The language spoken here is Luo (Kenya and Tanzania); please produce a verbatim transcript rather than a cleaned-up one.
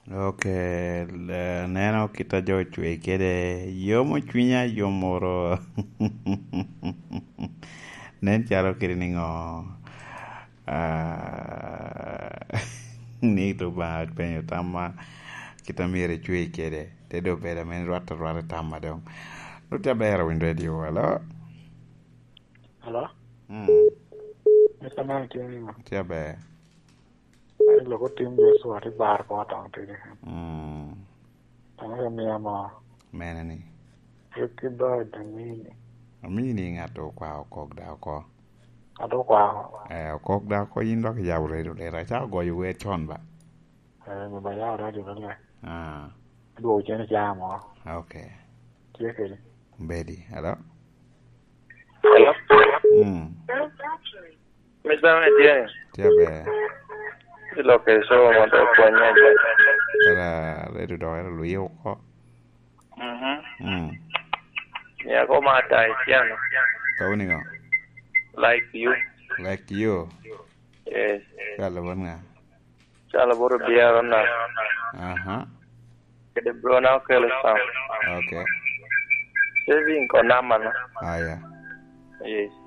Okay, le- neno kita jo chwe kede yomo chwinya yomoro. Nen chalo kiri ningo. Ah, ni to ba penyo tama kita mire chwe kede. Te do bere men rwata rwata tama dong. Rutia bere win radio, hello? Hello? Hmm, Mister Man King, tia bere. I look at him just what a bar got on to him. Hmm, I am a menani. Ricky Bird and me. Amini ngato kwa okok da ko. I don't wow. Eh, okok da ko yin dok yaw re re ra cha go yu we chon ba. I'm by out of the Ah, do Jenny Jam or okay. Jackie. Betty, hello? Hello? Hmm, Mister Mantiene, tia bere. lo che sono molto poignante. Kara redu do era lui ko. Mhm. Hmm. Ya come Haitiano, Kau ni ko. like you. Like you. Yes. Kala banga. Chala boro biara na. Aha. Kede bro na kele sam. Okay. Sisi nko nama na. Ah yeah. Yes.